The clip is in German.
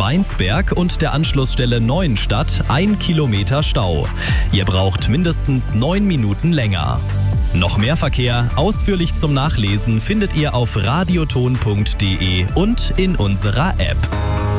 Weinsberg und der Anschlussstelle Neuenstadt 1 Kilometer Stau. Ihr braucht mindestens 9 Minuten länger. Noch mehr Verkehr, ausführlich zum Nachlesen, findet ihr auf radioton.de und in unserer App.